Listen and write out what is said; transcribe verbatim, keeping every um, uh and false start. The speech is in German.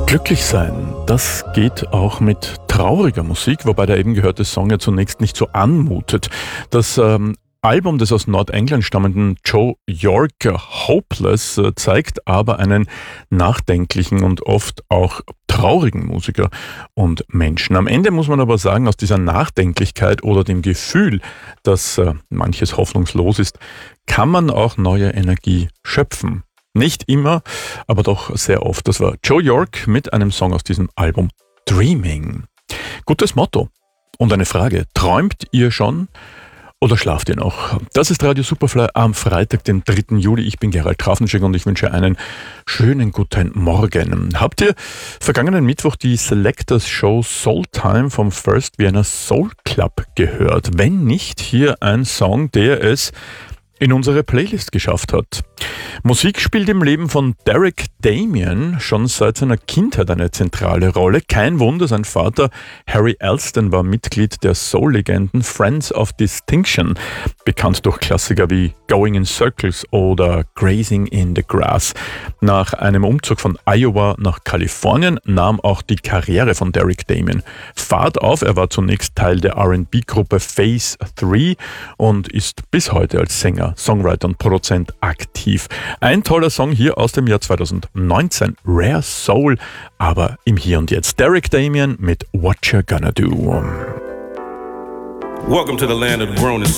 Glücklich sein, das geht auch mit trauriger Musik, wobei der eben gehörte Song ja zunächst nicht so anmutet. Das ähm, Album des aus Nordengland stammenden Joe York, Hopeless, äh, zeigt aber einen nachdenklichen und oft auch traurigen Musiker und Menschen. Am Ende muss man aber sagen, aus dieser Nachdenklichkeit oder dem Gefühl, dass äh, manches hoffnungslos ist, kann man auch neue Energie schöpfen. Nicht immer, aber doch sehr oft. Das war Joe York mit einem Song aus diesem Album Dreaming. Gutes Motto. Und eine Frage, träumt ihr schon oder schlaft ihr noch? Das ist Radio Superfly am Freitag, den dritten Juli. Ich bin Gerald Trafenschek und ich wünsche einen schönen guten Morgen. Habt ihr vergangenen Mittwoch die Selectors Show Soul Time vom First Vienna Soul Club gehört? Wenn nicht, hier ein Song, der es in unsere Playlist geschafft hat. Musik spielt im Leben von Derek Damien schon seit seiner Kindheit eine zentrale Rolle. Kein Wunder, sein Vater Harry Alston war Mitglied der Soul-Legenden Friends of Distinction, bekannt durch Klassiker wie Going in Circles oder Grazing in the Grass. Nach einem Umzug von Iowa nach Kalifornien nahm auch die Karriere von Derek Damien Fahrt auf. Er war zunächst Teil der R and B-Gruppe Phase drei und ist bis heute als Sänger, Songwriter und Produzent aktiv. Ein toller Song hier aus dem Jahr zweitausendneunzehn, Rare Soul, aber im Hier und Jetzt. Derek Damien mit What You Gonna Do. Welcome to the land of grown and